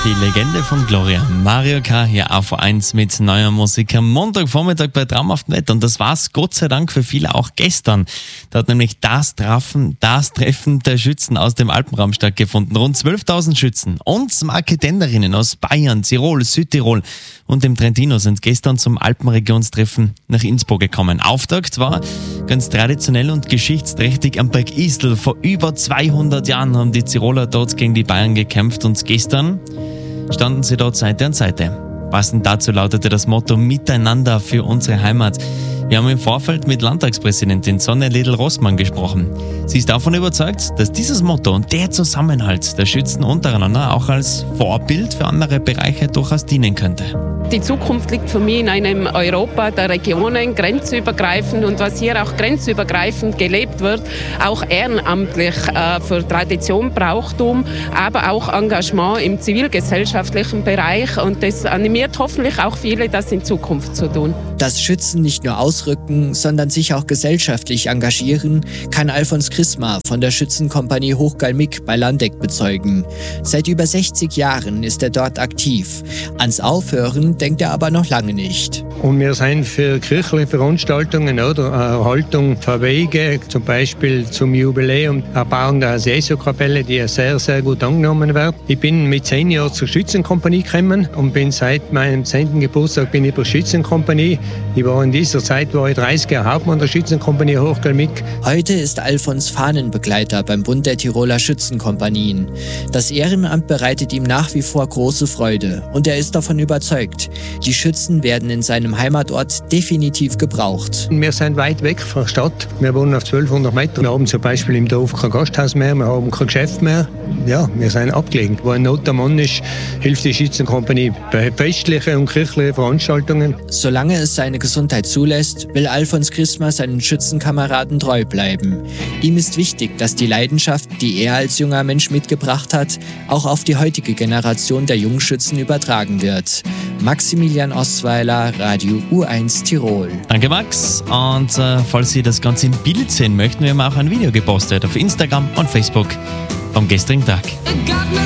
Die Legende von Gloria. Mario K. hier auf 1 mit neuer Musik am Montagvormittag bei traumhaftem Wetter. Und das war's Gott sei Dank für viele auch gestern. Da hat nämlich das Treffen der Schützen aus dem Alpenraum stattgefunden. Rund 12.000 Schützen und Marketenderinnen aus Bayern, Tirol, Südtirol und dem Trentino sind gestern zum Alpenregionstreffen nach Innsbruck gekommen. Auftakt war ganz traditionell und geschichtsträchtig am Berg Isel. Vor über 200 Jahren haben die Tiroler dort gegen die Bayern gekämpft und gestern standen sie dort Seite an Seite. Passend dazu lautete das Motto Miteinander für unsere Heimat. Wir haben im Vorfeld mit Landtagspräsidentin Sonja Ledl-Rossmann gesprochen. Sie ist davon überzeugt, dass dieses Motto und der Zusammenhalt der Schützen untereinander auch als Vorbild für andere Bereiche durchaus dienen könnte. Die Zukunft liegt für mich in einem Europa der Regionen, grenzübergreifend und was hier auch grenzübergreifend gelebt wird, auch ehrenamtlich für Tradition, Brauchtum, aber auch Engagement im zivilgesellschaftlichen Bereich und das animiert hoffentlich auch viele, das in Zukunft zu tun. Dass Schützen nicht nur ausrücken, sondern sich auch gesellschaftlich engagieren, kann Alfons Chrisma von der Schützenkompanie Hochgalmig bei Landeck bezeugen. Seit über 60 Jahren ist er dort aktiv. Ans Aufhören denkt er aber noch lange nicht. Und wir sind für kirchliche Veranstaltungen oder Erhaltung von Wege, zum Beispiel zum Jubiläum, Erbauung der Jesu-Kapelle, die sehr, sehr gut angenommen wird. Ich bin mit 10 Jahren zur Schützenkompanie gekommen und bin seit meinem 10. Geburtstag bin ich bei der Schützenkompanie. Ich war in dieser Zeit 30 Jahre Hauptmann der Schützenkompanie Hochgalmig. Heute ist Alfons Fahnenbegleiter beim Bund der Tiroler Schützenkompanien. Das Ehrenamt bereitet ihm nach wie vor große Freude und er ist davon überzeugt, die Schützen werden in seinem Heimatort definitiv gebraucht. Wir sind weit weg von der Stadt. Wir wohnen auf 1200 Meter. Wir haben zum Beispiel im Dorf kein Gasthaus mehr, wir haben kein Geschäft mehr. Ja, wir sind abgelegen. Wo ein Not am Mann ist, hilft die Schützenkompanie bei festlichen und kirchlichen Veranstaltungen. Solange es seine Gesundheit zulässt, will Alfons Chrisma seinen Schützenkameraden treu bleiben. Ihm ist wichtig, dass die Leidenschaft, die er als junger Mensch mitgebracht hat, auch auf die heutige Generation der Jungschützen übertragen wird. Maximilian Ostweiler, Radio U1 Tirol. Danke Max. Und falls Sie das Ganze im Bild sehen möchten, wir haben auch ein Video gepostet auf Instagram und Facebook vom gestrigen Tag.